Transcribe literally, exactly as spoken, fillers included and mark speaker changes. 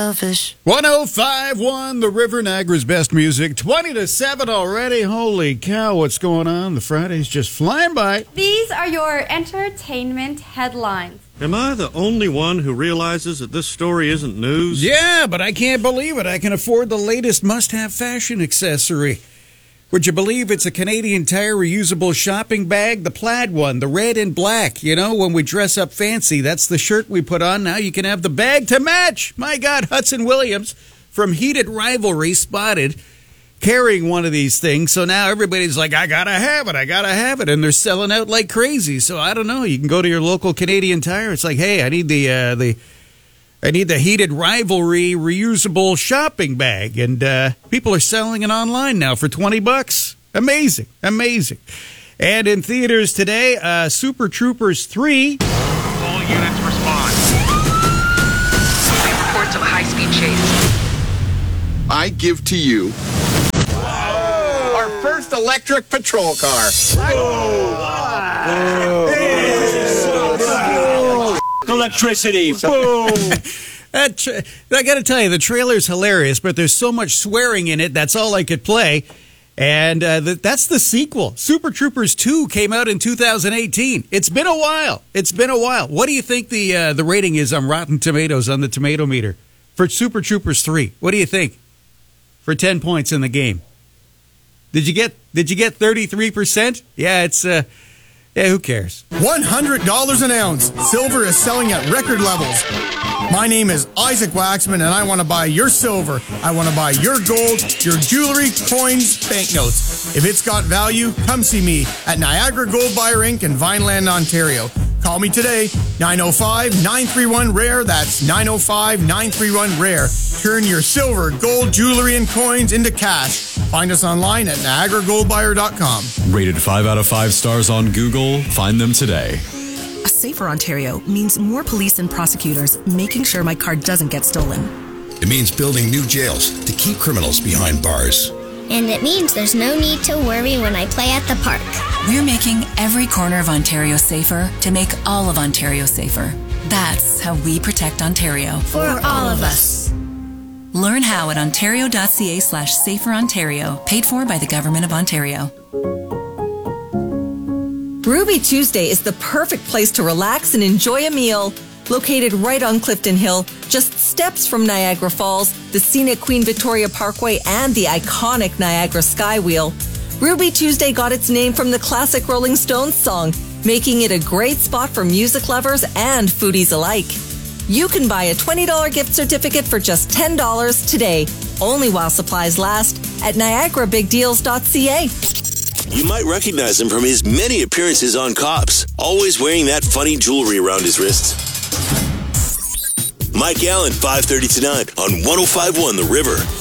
Speaker 1: Selfish.
Speaker 2: one oh five point one, the River, Niagara's best music. twenty to seven already. Holy cow, what's going on? The Friday's just flying by.
Speaker 3: These are your entertainment headlines.
Speaker 4: Am I the only one who realizes that this story isn't news?
Speaker 2: Yeah, but I can't believe it. I can afford the latest must-have fashion accessory. Would you believe it's a Canadian Tire reusable shopping bag? The plaid one, the red and black. You know, when we dress up fancy, that's the shirt we put on. Now you can have the bag to match. My God, Hudson Williams from Heated Rivalry spotted carrying one of these things. So now everybody's like, I gotta have it, I gotta have it. And they're selling out like crazy. So I don't know. You can go to your local Canadian Tire. It's like, hey, I need the, uh, the, I need the Heated Rivalry reusable shopping bag. And uh, people are selling it online now for twenty bucks. Amazing. Amazing. And in theaters today, uh, Super Troopers three.
Speaker 5: All units respond.
Speaker 6: Reports of a high-speed chase.
Speaker 7: I give to you
Speaker 8: Whoa. Our first electric patrol car.
Speaker 9: Whoa. Whoa. Electricity. Boom.
Speaker 2: that tra- I got to tell you, the trailer's hilarious, but there's so much swearing in it. That's all I could play. And uh, th- that's the sequel. Super Troopers two came out in two thousand eighteen. It's been a while. It's been a while. What do you think the uh, the rating is on Rotten Tomatoes on the tomato meter for Super Troopers three? What do you think for ten points in the game? Did you get Did you get thirty-three percent? Yeah, it's uh, yeah. Who cares?
Speaker 10: one hundred dollars an ounce. Silver is selling at record levels. My name is Isaac Waxman, and I want to buy your silver. I want to buy your gold, your jewelry, coins, banknotes. If it's got value, come see me at Niagara Gold Buyer Incorporated in Vineland, Ontario. Call me today, nine oh five, nine three one, R A R E. That's nine oh five, nine three one, R A R E. Turn your silver, gold, jewelry, and coins into cash. Find us online at niagara gold buyer dot com.
Speaker 11: Rated five out of five stars on Google. Find them today.
Speaker 12: A safer Ontario means more police and prosecutors making sure my car doesn't get stolen.
Speaker 13: It means building new jails to keep criminals behind bars.
Speaker 14: And it means there's no need to worry when I play at the park.
Speaker 15: We're making every corner of Ontario safer to make all of Ontario safer. That's how we protect Ontario.
Speaker 14: For all of us.
Speaker 15: Learn how at ontario.ca slash safer Ontario, paid for by the Government of Ontario.
Speaker 16: Ruby Tuesday is the perfect place to relax and enjoy a meal. Located right on Clifton Hill, just steps from Niagara Falls, the scenic Queen Victoria Parkway, and the iconic Niagara Skywheel, Ruby Tuesday got its name from the classic Rolling Stones song, making it a great spot for music lovers and foodies alike. You can buy a twenty dollars gift certificate for just ten dollars today, only while supplies last, at niagara big deals dot c a.
Speaker 17: You might recognize him from his many appearances on Cops, always wearing that funny jewelry around his wrists. Mike Allen, five thirty to nine on one oh five point one The River.